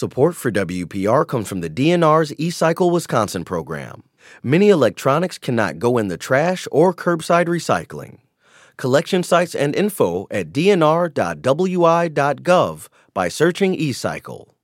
Support for WPR comes from the DNR's eCycle Wisconsin program. Many electronics cannot go in the trash or curbside recycling. Collection sites and info at dnr.wi.gov by searching eCycle.